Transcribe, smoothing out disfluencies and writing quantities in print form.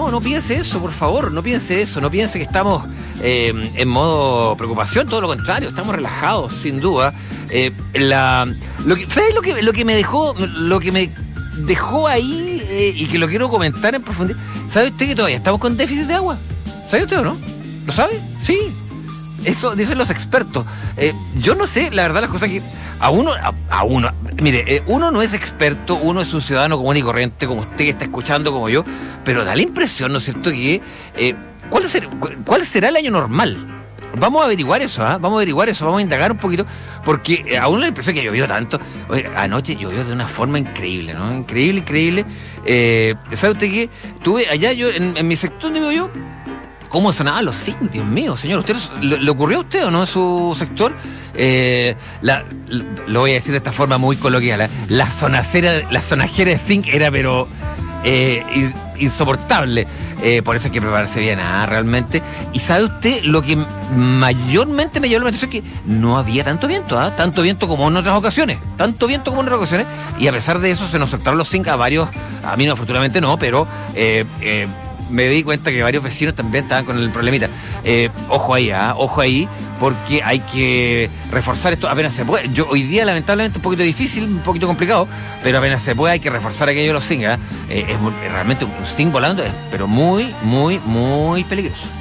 no piense eso, por favor, no piense eso, no piense que estamos en modo preocupación, todo lo contrario, estamos relajados, sin duda. ¿Sabes lo que me dejó ahí y que lo quiero comentar en profundidad? ¿Sabe usted que todavía estamos con déficit de agua? ¿Sabe usted o no? ¿Lo sabe? Sí. Eso dicen los expertos. Yo no sé, la verdad, las cosas que mire, uno no es experto, uno es un ciudadano común y corriente, como usted que está escuchando, como yo, pero da la impresión, ¿no es cierto?, que ¿cuál será el año normal? Vamos a averiguar eso, vamos a indagar un poquito, porque a uno le impresión que llovió tanto. Oye, anoche llovió de una forma increíble, ¿no? Increíble. ¿Sabe usted qué? Tuve allá yo, en mi sector donde vivo yo, ¿cómo sonaban los zinc? Dios mío, señor, ¿usted le ocurrió a usted o no en su sector? Lo voy a decir de esta forma muy coloquial, la sonajera de zinc era pero insoportable. Por eso hay que prepararse bien, realmente. Y ¿sabe usted lo que mayormente me llamó la atención? Que no había tanto viento, tanto viento como en otras ocasiones, y a pesar de eso se nos soltaron los zinc a varios, a mí no, afortunadamente no, pero me di cuenta que varios vecinos también estaban con el problemita. Ojo ahí, porque hay que reforzar esto apenas se puede. Yo hoy día, lamentablemente, un poquito difícil, un poquito complicado, pero apenas se puede hay que reforzar aquello de los zinc. Es realmente un zinc volando, pero muy peligroso.